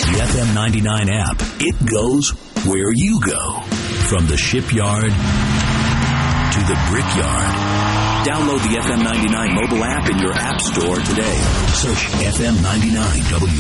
The FM 99 app. It goes where you go. From the shipyard to the brickyard. Download the FM 99 mobile app in your app store today. Search FM 99